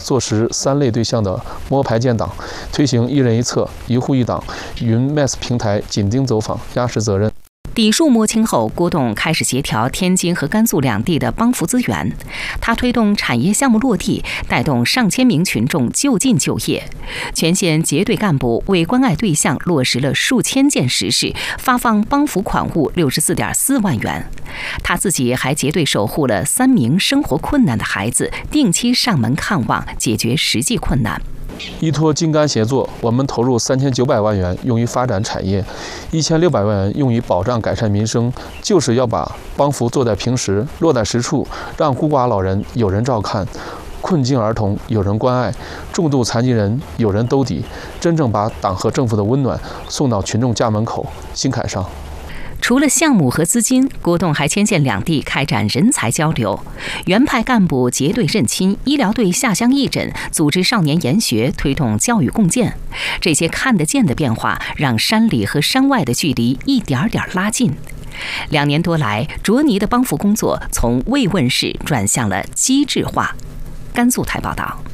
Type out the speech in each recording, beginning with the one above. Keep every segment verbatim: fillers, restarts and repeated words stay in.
坐实三类对象的摸排建档，推行一人一策、一户一档、云 M A S 平台紧盯走访、压实责任。 底数摸清后，郭董开始协调天津和甘肃两地的帮扶资源。他推动产业项目落地，带动上千名群众就近就业。全县结对干部为关爱对象落实了数千件实事，发放帮扶款物六十四点四万元。他自己还结对守护了三名生活困难的孩子，定期上门看望，解决实际困难。 依托精干协作，我们投入三千九百万元用于发展产业，一千六百万元用于保障改善民生，就是要把帮扶做在平时，落在实处，让孤寡老人有人照看，困境儿童有人关爱，重度残疾人有人兜底，真正把党和政府的温暖送到群众家门口、心坎上。 除了项目和资金，郭董还牵线两地开展人才交流，原派干部结对认亲，医疗队下乡义诊，组织少年研学，推动教育共建。这些看得见的变化，让山里和山外的距离一点点拉近。两年多来，卓尼的帮扶工作从慰问式转向了机制化。甘肃台报道。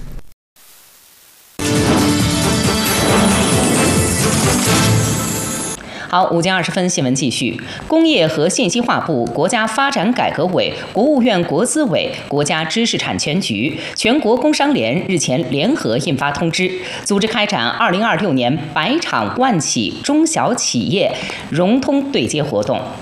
好，午间二十分，新闻继续。工业和信息化部、国家发展改革委、国务院国资委、国家知识产权局、全国工商联日前联合印发通知，组织开展二零二六年百场万企中小企业融通对接活动。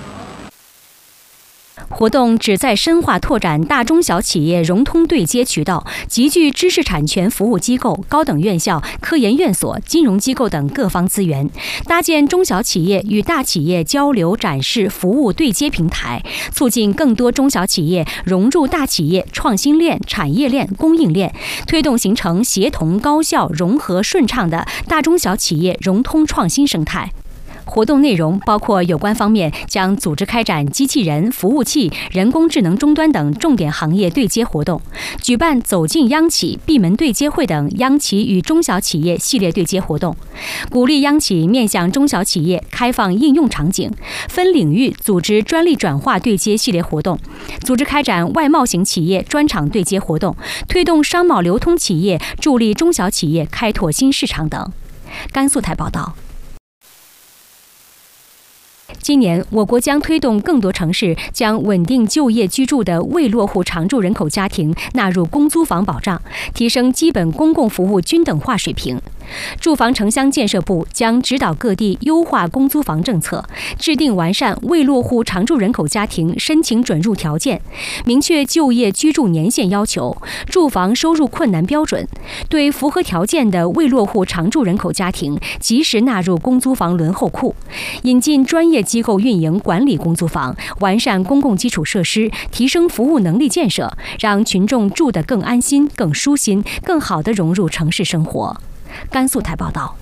活动旨在深化拓展大中小企业融通对接渠道，集聚知识产权服务机构、高等院校、科研院所、金融机构等各方资源，搭建中小企业与大企业交流展示服务对接平台，促进更多中小企业融入大企业创新链、产业链、供应链，推动形成协同、高效、融合、顺畅的大中小企业融通创新生态。活动内容包括有关方面将组织开展机器人、服务器、人工智能终端等重点行业对接活动，举办走进央企、闭门对接会等央企与中小企业系列对接活动，鼓励央企面向中小企业开放应用场景，分领域组织专利转化对接系列活动，组织开展外贸型企业专场对接活动，推动商贸流通企业助力中小企业开拓新市场等。甘肃台报道。今年，我国将推动更多城市将稳定就业居住的未落户常住人口家庭纳入公租房保障，提升基本公共服务均等化水平。住房城乡建设部将指导各地优化公租房政策，制定完善未落户常住人口家庭申请准入条件，明确就业居住年限要求、住房收入困难标准，对符合条件的未落户常住人口家庭及时纳入公租房轮候库，引进专业机构运营管理公租房，完善公共基础设施，提升服务能力建设，让群众住得更安心、更舒心，更好地融入城市生活。甘肃台报道。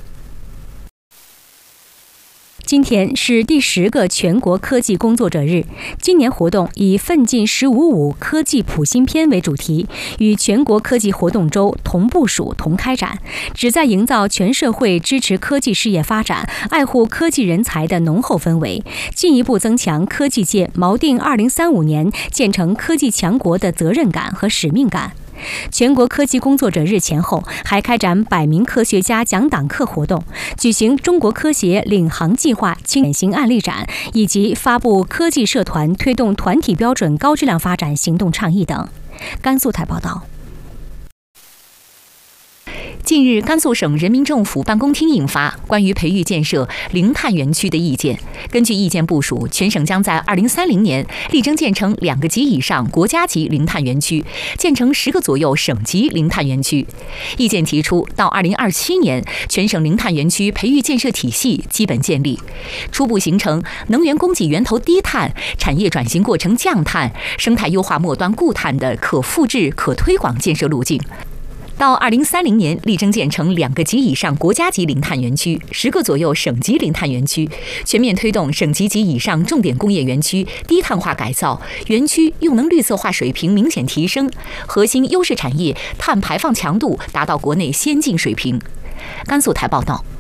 今天是第十个全国科技工作者日。今年活动以“奋进十五五”科技普新篇为主题，与全国科技活动周同部署、同开展，旨在营造全社会支持科技事业发展、爱护科技人才的浓厚氛围，进一步增强科技界锚定二零三五年建成科技强国的责任感和使命感。全国科技工作者日前后，还开展百名科学家讲党课活动，举行中国科协领航计划典型案例展，以及发布科技社团推动团体标准高质量发展行动倡议等。甘肃台报道。 近日，甘肃省人民政府办公厅印发关于培育建设零碳园区的意见。根据意见部署，全省将在二零三零年力争建成两个及以上国家级零碳园区，建成十个左右省级零碳园区。意见提出，到二零二七年，全省零碳园区培育建设体系基本建立，初步形成能源供给源头低碳、产业转型过程降碳、生态优化末端固碳的可复制、可推广建设路径。到二零三零年，力争建成两个及以上国家级零碳园区、十个左右省级零碳园区，全面推动省级及以上重点工业园区低碳化改造，园区用能绿色化水平明显提升，核心优势产业碳排放强度达到国内先进水平。甘肃台报道。